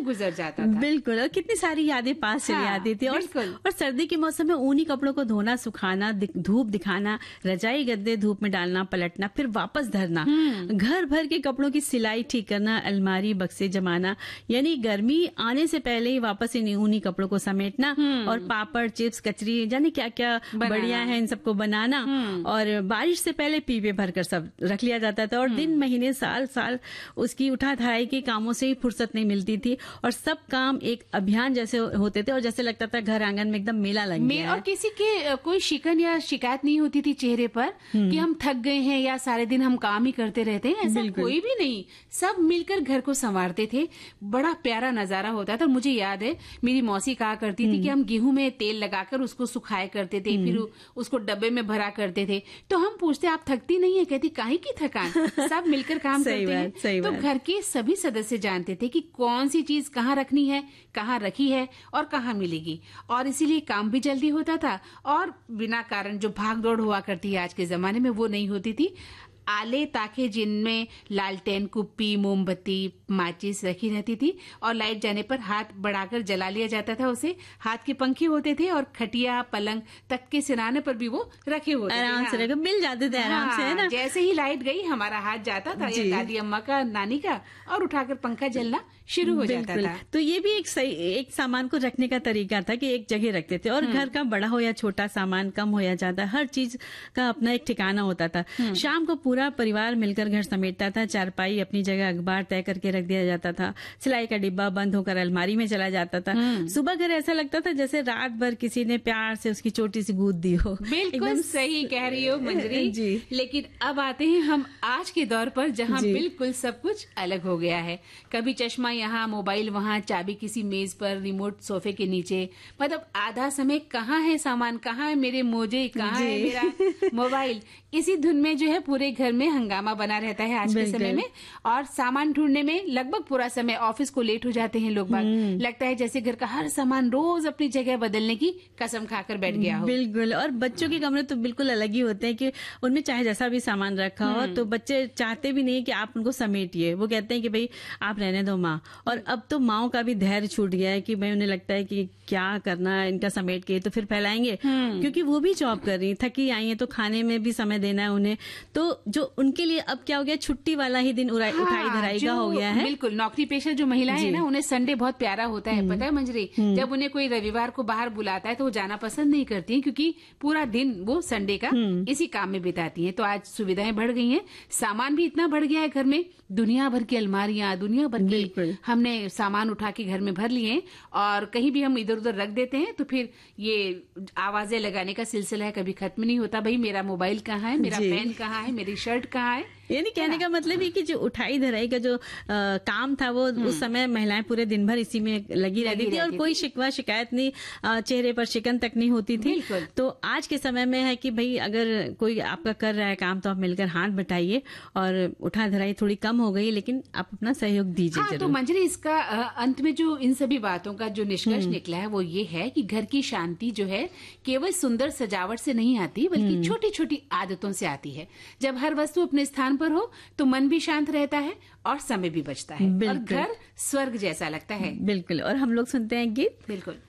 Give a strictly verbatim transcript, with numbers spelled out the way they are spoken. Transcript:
गुजर जाता था। बिल्कुल, और कितनी सारी यादें पास चली आती थी। और, और सर्दी के मौसम में ऊनी कपड़ों को धोना, सुखाना, धूप दिखाना, रजाई गद्दे धूप में डालना, पलटना, फिर वापस धरना, घर भर के कपड़ों की सिलाई ठीक करना, अलमारी बक्से जमाना, यानी गर्मी आने से पहले ही वापस इन ऊनी कपड़ों को समेटना और पापड़, चिप्स, कचरी, जाने क्या क्या बढ़िया है इन सबको बनाना। और बारिश से पहले पीपे भरकर सब रख लिया जाता था। और दिन महीने साल साल उसकी उठा धराई के कामों से ही फुर्सत नहीं मिलती थी और सब काम एक अभियान जैसे होते थे और जैसे लगता था घर आंगन में एकदम मेला लग गया है। और किसी के कोई शिकन या शिकायत नहीं होती थी चेहरे पर कि हम थक गए हैं या सारे दिन हम काम ही करते रहते हैं, ऐसा कोई भी नहीं। सब मिलकर घर को संवारते थे। बड़ा प्यारा नजारा होता था। मुझे याद है मेरी मौसी कहा करती थी कि हम गेहूं में तेल लगाकर उसको सुखाया करते थे, फिर उसको डब्बे में भरा करते थे। तो हम पूछते आप थकती नहीं है? कहती काहे की थकान, सब मिलकर काम करते हैं। तो घर के सभी सदस्य जानते थे कि कौन सी चीज कहाँ रखनी है, कहाँ रखी है और कहाँ मिलेगी, और इसीलिए काम भी जल्दी होता था और बिना कारण जो भाग दौड़ हुआ करती है आज के जमाने में वो नहीं होती थी। आले ताके जिनमें लालटेन, कुप्पी, मोमबत्ती, माचिस रखी रहती थी और लाइट जाने पर हाथ बढ़ाकर जला लिया जाता था उसे। हाथ के पंखे होते थे और खटिया, पलंग, तख्त के सिराने पर भी वो रखे होते थे। आराम से मिल जाते थे आराम से, है ना। जैसे ही लाइट गई हमारा हाथ जाता था या दादी अम्मा का, नानी का, और उठाकर पंखा जलना शुरू हो जाता था। तो ये भी एक सही एक सामान को रखने का तरीका था कि एक जगह रखते थे और घर का बड़ा हो या छोटा सामान, कम हो या ज्यादा, हर चीज का अपना एक ठिकाना होता था। शाम को पूरा परिवार मिलकर घर समेटता था। चारपाई अपनी जगह, अखबार तय करके रख दिया जाता था, सिलाई का डिब्बा बंद होकर अलमारी में चला जाता था। सुबह घर ऐसा लगता था जैसे रात भर किसी ने प्यार से उसकी छोटी सी गूंद दी हो। बिल्कुल सही कह रही हो मंजरी जी। लेकिन अब आते हैं हम आज के दौर पर जहाँ बिल्कुल सब कुछ अलग हो गया है। कभी चश्मा यहाँ, मोबाइल वहाँ, चाबी किसी मेज पर, रिमोट सोफे के नीचे। मतलब आधा समय कहाँ है सामान, कहाँ है मेरे मोजे, कहाँ है मेरा मोबाइल, इसी धुन में जो है पूरे घर में हंगामा बना रहता है आज के समय में। और सामान ढूंढने में लगभग पूरा समय, ऑफिस को लेट हो जाते हैं लोग बाग। लगता है जैसे घर का हर सामान रोज अपनी जगह बदलने की कसम खाकर बैठ गया हो। बिल्कुल। और बच्चों के कमरे तो बिल्कुल अलग ही होते हैं कि उनमें चाहे जैसा भी सामान रखा हो तो बच्चे चाहते भी नहीं कि आप उनको समेटिए। वो कहते हैं कि भाई आप रहने दो माँ। और अब तो माओ का भी धैर्य छूट गया है कि भाई उन्हें लगता है कि क्या करना है इनका समेट के तो फिर फैलाएंगे, क्योंकि वो भी जॉब कर रही है, थकी आई है, तो खाने में भी समय देना है उन्हें। तो जो उनके लिए अब क्या हो गया, छुट्टी वाला ही दिन हाँ, उठाई धराई का हो गया है। बिल्कुल। नौकरी पेशा जो महिलाएं हैं ना, उन्हें संडे बहुत प्यारा होता है। पता है मंजरी, जब उन्हें कोई रविवार को बाहर बुलाता है तो वो जाना पसंद नहीं करती हैं, क्योंकि पूरा दिन वो संडे का इसी काम में बिताती हैं। तो आज सुविधाएं बढ़ गई हैं, सामान भी इतना बढ़ गया है घर में, दुनिया भर की अलमारियां, दुनिया भर के हमने सामान उठा के घर में भर लिए और कहीं भी हम इधर उधर रख देते हैं तो फिर ये आवाजें लगाने का सिलसिला है, कभी खत्म नहीं होता। भाई मेरा मोबाइल कहाँ है, मेरा पेन कहाँ है, मेरी शर्ट कहाँ है। यानी कहने का मतलब है कि जो उठाई धराई का जो आ, काम था वो उस समय महिलाएं पूरे दिन भर इसी में लगी रहती थी और कोई शिकवा शिकायत नहीं, आ, चेहरे पर शिकन तक नहीं होती थी। तो आज के समय में है कि भाई अगर कोई आपका कर रहा है काम तो आप मिलकर हाथ बटाइए और उठा धराई थोड़ी कम हो गई, लेकिन आप अपना सहयोग दीजिए। हाँ, तो मंजरी इसका अंत में जो इन सभी बातों का जो निष्कर्ष निकला है वो ये है कि घर की शांति जो है केवल सुंदर सजावट से नहीं आती, बल्कि छोटी छोटी आदतों से आती है। जब हर वस्तु अपने स्थान पर हो तो मन भी शांत रहता है और समय भी बचता है और घर स्वर्ग जैसा लगता है। बिल्कुल। और हम लोग सुनते हैं गीत। बिल्कुल।